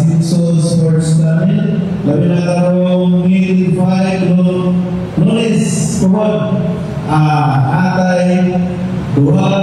Simpson Sports namin. Labi na karong Mil 5 Lunes. Kumon. Atay, duha